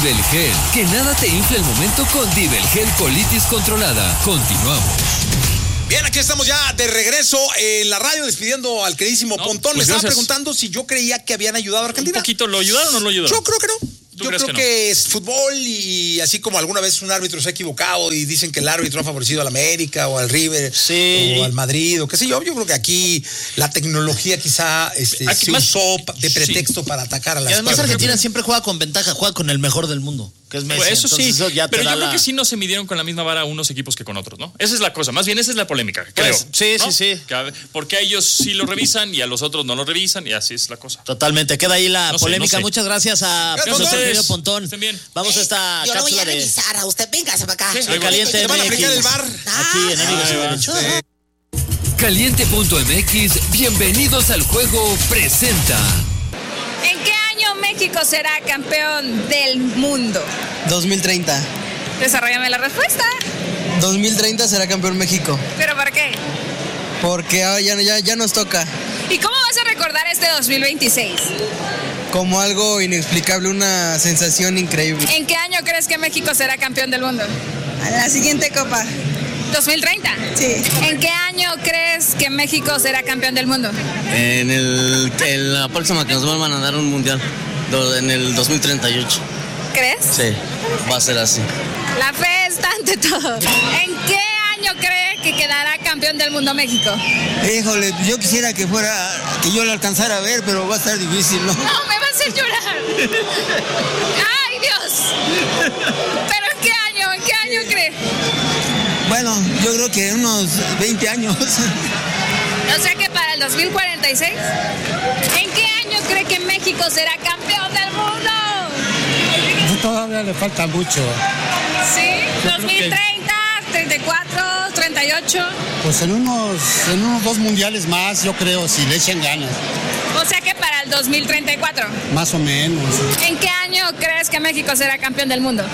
Dibelgel. Que nada te infle el momento con Dibelgel Colitis Controlada. Continuamos. Bien, aquí estamos ya de regreso en la radio, despidiendo al queridísimo Pontón. Me estaba preguntando si yo creía que habían ayudado a Argentina. ¿Un poquito lo ayudaron o no lo ayudaron? Yo creo que no. Yo creo que es fútbol, y así como alguna vez un árbitro se ha equivocado y dicen que el árbitro ha favorecido al América o al River o al Madrid o qué sé yo creo que aquí la tecnología quizá se usó de pretexto para atacar a las. Y además Argentina siempre juega con ventaja, juega con el mejor del mundo, que es Messi. Pues eso sí, eso ya pero yo creo que sí no se midieron con la misma vara unos equipos que con otros, ¿no? Esa es la cosa, más bien esa es la polémica, creo. Sí, ¿no? sí. Porque a ellos sí lo revisan y a los otros no lo revisan, y así es la cosa. Totalmente, queda ahí la polémica. No sé. Muchas gracias a nuestro Pontón. Vamos a esta yo cápsula lo voy a revisar a usted, véngase para acá. de Caliente ¿Te van a aplicar el MX. bar? Aquí en Amigos Sin Derechos. Caliente.mx, bienvenidos al juego, presenta. ¿En qué año México será campeón del mundo? 2030. Desarrollame la respuesta. 2030 será campeón México. ¿Pero por qué? Porque ahora ya nos toca. ¿Y cómo vas a recordar este 2026? Como algo inexplicable, una sensación increíble. ¿En qué año crees que México será campeón del mundo? A la siguiente copa. 2030. Sí. ¿En qué año crees que México será campeón del mundo? En la próxima que nos vuelvan a dar un mundial, en el 2038. ¿Crees? Sí, va a ser así. La fe está ante todo. ¿En qué año cree que quedará campeón del mundo México? Híjole, yo quisiera que yo lo alcanzara a ver, pero va a estar difícil, ¿no? No, me va a hacer llorar. ¡Ay, Dios! ¿Pero en qué año? ¿En qué año cree? Bueno, yo creo que en unos 20 años. O sea que para el 2046. ¿En qué año cree que México será campeón del mundo? Todavía le falta mucho. ¿Sí? 2030, 34, 38. Pues en unos 2 mundiales más, yo creo, si le echan ganas. O sea que para el 2034. Más o menos. ¿En qué año crees que México será campeón del mundo?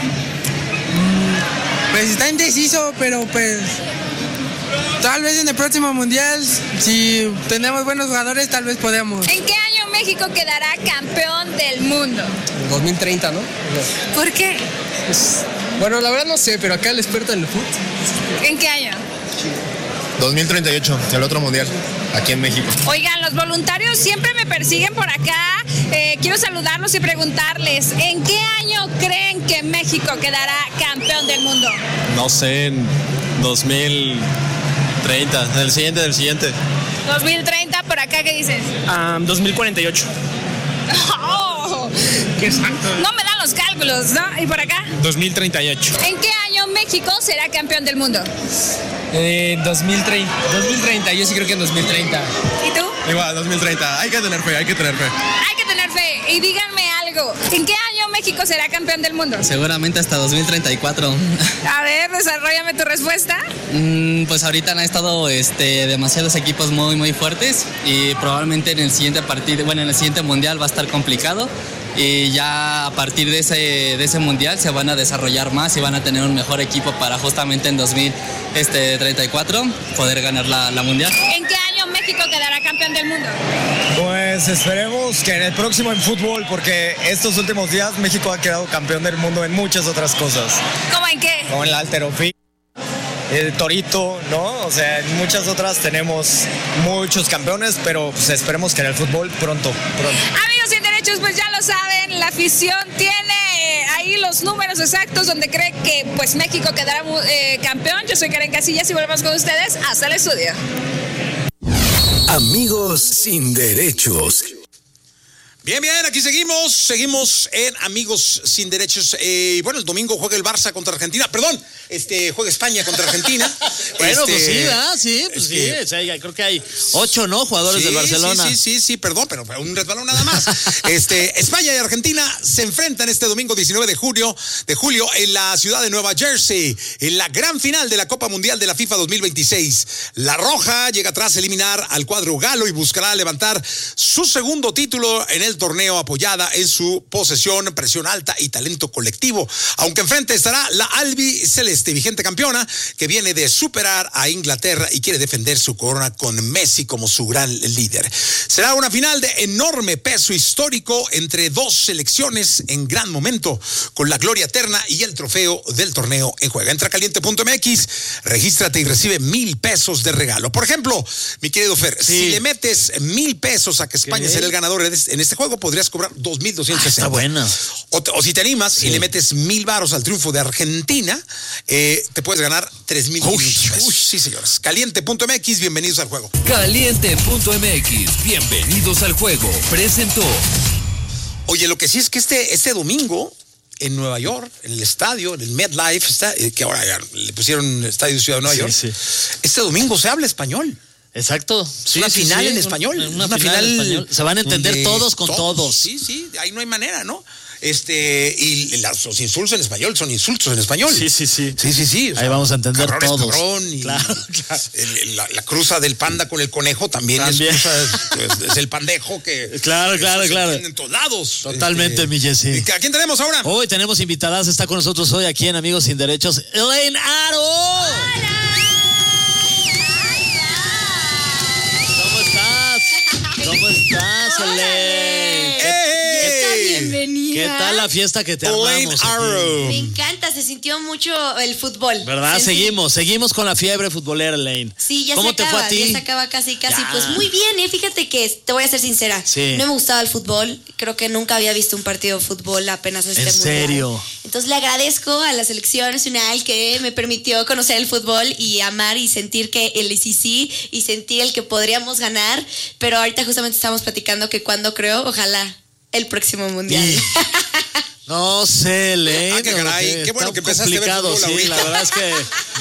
Pues está indeciso, pero pues tal vez en el próximo mundial, si tenemos buenos jugadores, tal vez podamos. ¿En qué año México quedará campeón del mundo? 2030, ¿no? ¿Por qué? Bueno, la verdad no sé, pero acá el experto en el fútbol. ¿En qué año? 2038, el otro mundial, aquí en México. Oigan, los voluntarios siempre me persiguen por acá. Quiero saludarlos y preguntarles, ¿en qué año creen que México quedará campeón del mundo? No sé, en 2030, del siguiente. 2030, por acá, ¿qué dices? 2048. Oh, no me dan los cálculos, ¿no? ¿Y por acá? 2038. ¿En qué año México será campeón del mundo? 2030, yo sí creo que en 2030. ¿Y tú? Igual, 2030. Hay que tener fe. Hay que tener fe. Y díganme algo, ¿en qué año México será campeón del mundo? Seguramente hasta 2034. A ver, desarróllame tu respuesta. Pues ahorita han estado demasiados equipos muy fuertes y probablemente en el siguiente partido, en el siguiente mundial va a estar complicado. Y ya a partir de ese mundial se van a desarrollar más y van a tener un mejor equipo para justamente en 2034 poder ganar la mundial. ¿En qué año México quedará campeón del mundo? Pues esperemos que en el próximo en fútbol, porque estos últimos días México ha quedado campeón del mundo en muchas otras cosas. ¿Cómo en qué? Como en la halterofilia, el torito, ¿no? O sea, en muchas otras tenemos muchos campeones, pero pues esperemos que en el fútbol pronto. Amigos sin derechos, pues ya lo saben, la afición tiene ahí los números exactos donde cree que pues México quedará campeón. Yo soy Karen Casillas y volvemos con ustedes hasta el estudio. Amigos sin derechos. Bien, aquí seguimos en Amigos Sin Derechos. Bueno, el domingo juega el Barça contra Argentina. Perdón, juega España contra Argentina. Bueno, pues sí, ¿verdad? Sí, pues sí. O sea, creo que hay 8, ¿no? Jugadores del Barcelona. Sí, perdón, pero un resbalón nada más. España y Argentina se enfrentan este domingo 19 de julio en la ciudad de Nueva Jersey, en la gran final de la Copa Mundial de la FIFA 2026. La Roja llega tras eliminar al cuadro galo y buscará levantar su segundo título en el del torneo apoyada en su posesión, presión alta y talento colectivo. Aunque enfrente estará la albiceleste, vigente campeona, que viene de superar a Inglaterra y quiere defender su corona con Messi como su gran líder. Será una final de enorme peso histórico entre dos selecciones en gran momento, con la gloria eterna y el trofeo del torneo en juego. Entra a caliente.mx, regístrate y recibe $1,000 de regalo. Por ejemplo, mi querido Fer, si le metes $1,000 a que España será el ganador en este juego, podrías cobrar 2,260. Está buena. O si te animas y le metes $1,000 al triunfo de Argentina, te puedes ganar 3,500 pesos. Sí, señores. Caliente.mx, bienvenidos al juego. Caliente.mx, bienvenidos al juego. Presentó. Oye, lo que sí es que este domingo en Nueva York, en el estadio, en el MetLife, que ahora ya le pusieron Estadio de Ciudad de Nueva York, este domingo se habla español. Exacto. Una final en español. Una final en español. Se van a entender todos con todos. Sí, ahí no hay manera, ¿no? Y los insultos en español son insultos en español. Sí. Sí. O sea, ahí vamos a entender todos. Cabrón, y claro. La cruza del panda con el conejo también. Es el pandejo que... Claro. En todos lados. Totalmente, mi Jessy. ¿A quién tenemos ahora? Hoy tenemos invitadas. Está con nosotros hoy aquí en Amigos Sin Derechos, Elaine Aro. ¡Hola! ¿Cómo estás, Elaine? Bienvenida. ¿Qué tal la fiesta que te armamos aquí? Me encanta, se sintió mucho el fútbol. ¿Verdad? Seguimos con la fiebre futbolera, Elaine. Sí, ya ¿Cómo se acaba, te fue a ti? Ya se acaba casi. Ya. Pues muy bien, fíjate que te voy a ser sincera. Sí. No me gustaba el fútbol, creo que nunca había visto un partido de fútbol apenas este mundial. ¿En serio? Entonces le agradezco a la selección nacional que me permitió conocer el fútbol y amar y sentir que el sí y sentir el que podríamos ganar, pero ahorita justamente estamos platicando que cuando creo, ojalá el próximo mundial. No sé, Elaine. Qué caray, qué bueno que empezaste a ver fútbol sí, ahorita. la verdad es que...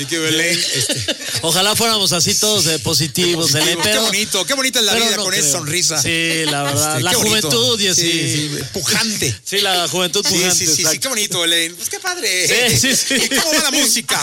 Ojalá fuéramos así todos positivos, Elaine, pero... Qué bonita es la vida con esa sonrisa. Sí, la verdad. La juventud y así. Sí, pujante. Sí, la juventud pujante. Sí, qué bonito, Elaine. Pues qué padre. Sí. ¿Y cómo va la música?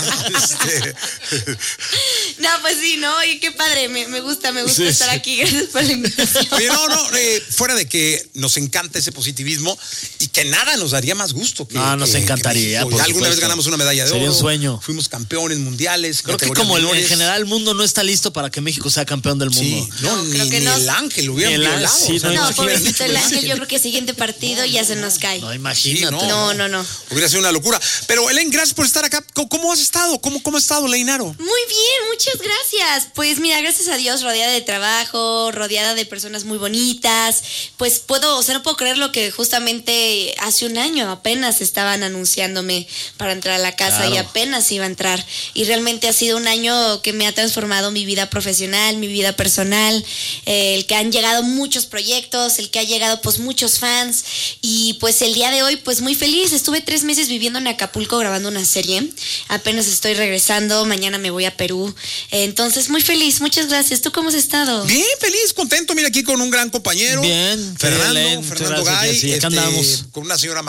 No, pues sí, ¿no? Y qué padre, me gusta estar aquí. Gracias por la invitación. Oye, fuera de que nos encanta ese positivismo y que nada nos daría más gusto. Nos encantaría. Que alguna vez ganamos una medalla de oro. Sería un sueño. Fuimos campeones mundiales. Creo que como en general el mundo no está listo para que México sea campeón del mundo. Sí, ni el Ángel lo hubieran violado. No, pobrecito el Ángel, yo creo que el siguiente partido ya se nos cae. No, imagínate. No. Hubiera sido una locura. Pero, Elaine, gracias por estar acá. ¿Cómo has estado? ¿Cómo ha estado, Elaine Aro? Muy bien, muchas gracias. Pues mira, gracias a Dios, rodeada de trabajo, rodeada de personas muy bonitas. Pues no puedo creer lo que justamente hace un año apenas estaban anunciándome para entrar a la casa y apenas iba a entrar. Y realmente ha sido un año que me ha transformado mi vida profesional, mi vida personal, el que han llegado muchos proyectos, el que ha llegado pues muchos fans. Y pues el día de hoy pues muy feliz. Estuve 3 meses viviendo en Acapulco grabando una serie. Apenas estoy regresando, mañana me voy a Perú. Entonces muy feliz, muchas gracias. ¿Tú cómo has estado? Bien, feliz, contento. Mira, aquí con un gran compañero. Bien, Fernando Gay. Sí, acá andamos. Con una señora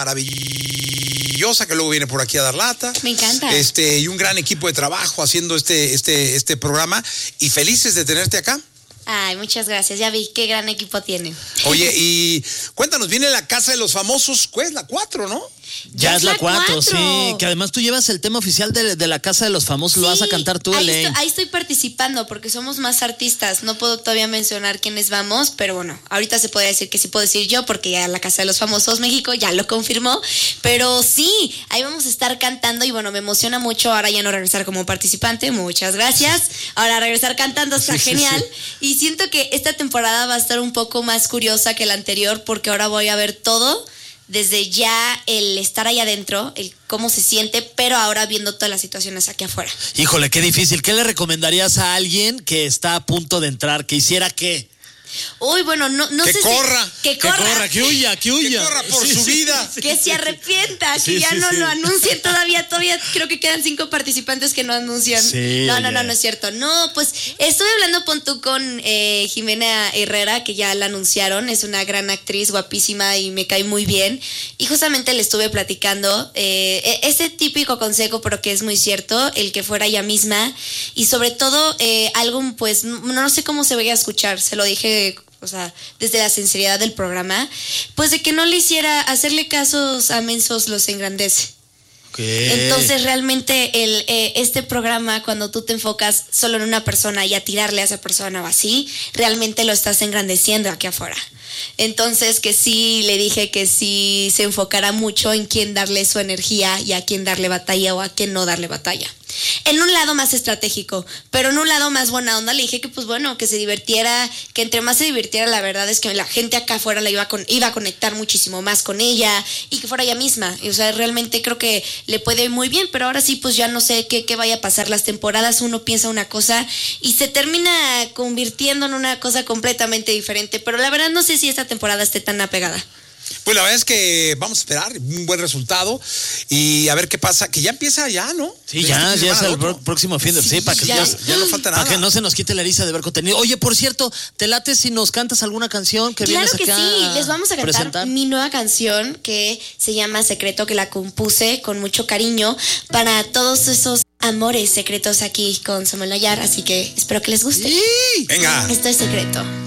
maravillosa que luego viene por aquí a dar lata. Me encanta. Y un gran equipo de trabajo haciendo este programa. Y felices de tenerte acá. Ay, muchas gracias. Ya vi qué gran equipo tiene. Oye, y cuéntanos, viene la Casa de los Famosos, ¿cuál es la 4, no? Ya es la 4, sí. Que además tú llevas el tema oficial de la Casa de los Famosos, lo vas a cantar tú, Elaine. Ahí estoy participando porque somos más artistas. No puedo todavía mencionar quiénes vamos, pero bueno, ahorita se puede decir que sí puedo decir yo porque ya la Casa de los Famosos México ya lo confirmó. Pero sí, ahí vamos a estar cantando y bueno, me emociona mucho ahora ya no regresar como participante. Muchas gracias. Ahora regresar cantando está genial. Y siento que esta temporada va a estar un poco más curiosa que la anterior porque ahora voy a ver todo. Desde ya el estar ahí adentro, el cómo se siente, pero ahora viendo todas las situaciones aquí afuera. Híjole, qué difícil. ¿Qué le recomendarías a alguien que está a punto de entrar? ¿Que hiciera qué? Uy, bueno, no sé corra, si... Que corra. Que huya. Que corra por su vida. Que se arrepienta, que ya no lo anuncien todavía creo que quedan 5 participantes que no anuncian. No es cierto. No, pues estuve hablando con Jimena Herrera, que ya la anunciaron, es una gran actriz, guapísima y me cae muy bien. Y justamente le estuve platicando ese típico consejo, pero que es muy cierto, el que fuera ella misma y sobre todo algo, pues no sé cómo se vaya a escuchar, se lo dije o sea, desde la sinceridad del programa, pues de que no le hiciera hacerle casos a mensos los engrandece. Entonces realmente este programa, cuando tú te enfocas solo en una persona y a tirarle a esa persona o así, realmente lo estás engrandeciendo aquí afuera. Entonces que sí le dije que sí se enfocara mucho en quién darle su energía y a quién darle batalla o a quién no darle batalla. En un lado más estratégico, pero en un lado más buena onda le dije que pues bueno, que se divirtiera, que entre más se divirtiera, la verdad es que la gente acá afuera iba a conectar muchísimo más con ella y que fuera ella misma. O sea, realmente creo que le puede ir muy bien, pero ahora sí pues ya no sé qué vaya a pasar. Las temporadas uno piensa una cosa y se termina convirtiendo en una cosa completamente diferente, pero la verdad no sé si esta temporada esté tan apegada. Pues la verdad es que vamos a esperar un buen resultado y a ver qué pasa, que ya empieza ya, ¿no? Sí, ya es el próximo fin de semana. Sí, para que ya no falta nada. Para que no se nos quite la eriza de ver contenido. Oye, por cierto, ¿te late si nos cantas alguna canción que vienes acá? Claro que sí, les vamos a cantar mi nueva canción que se llama Secreto, que la compuse con mucho cariño para todos esos amores secretos aquí con Samuel Nayar, así que espero que les guste. Sí. Venga. Esto es Secreto.